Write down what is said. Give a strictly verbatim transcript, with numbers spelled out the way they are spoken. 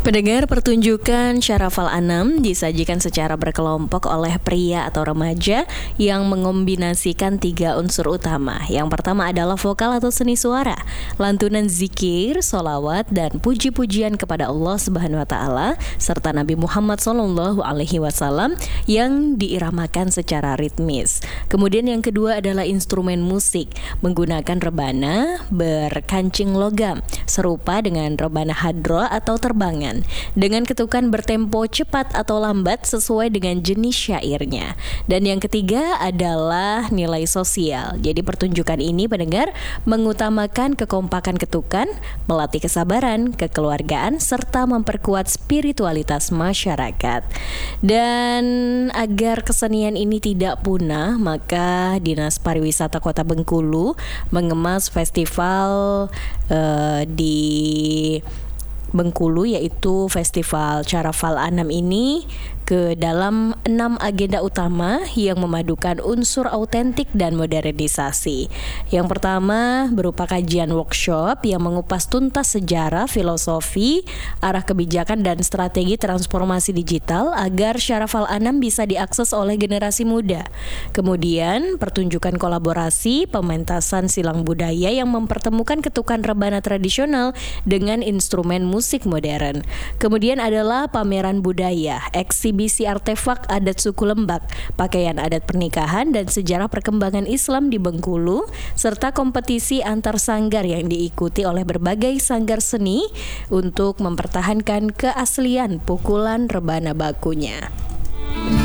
Pendengar, pertunjukan Syarafal Anam disajikan secara berkelompok oleh pria atau remaja yang mengombinasikan tiga unsur utama. Yang pertama adalah vokal atau seni suara, lantunan zikir, solawat, dan puji-pujian kepada Allah Subhanahu Wa Taala serta Nabi Muhammad Shallallahu Alaihi Wasallam yang diiramakan secara ritmis. Kemudian yang kedua adalah instrumen musik menggunakan rebana berkancing logam serupa dengan rebana hadroh atau terbangan, dengan ketukan bertempo cepat atau lambat sesuai dengan jenis syairnya. Dan yang ketiga adalah nilai sosial. Jadi pertunjukan ini, pendengar, mengutamakan kekompakan ketukan, melatih kesabaran, kekeluargaan, serta memperkuat spiritualitas masyarakat. Dan agar kesenian ini tidak punah, maka Dinas Pariwisata Kota Bengkulu mengemas festival uh, di Bengkulu, yaitu Festival Syarafal Anam ini ke dalam enam agenda utama yang memadukan unsur autentik dan modernisasi. Yang pertama berupa kajian workshop yang mengupas tuntas sejarah, filosofi, arah kebijakan, dan strategi transformasi digital agar Syarafal Anam bisa diakses oleh generasi muda. Kemudian pertunjukan kolaborasi pementasan silang budaya yang mempertemukan ketukan rebana tradisional dengan instrumen musik modern. Kemudian adalah pameran budaya, eksibisi artefak adat suku Lembak, pakaian adat pernikahan, dan sejarah perkembangan Islam di Bengkulu, serta kompetisi antar sanggar yang diikuti oleh berbagai sanggar seni untuk mempertahankan keaslian pukulan rebana bakunya.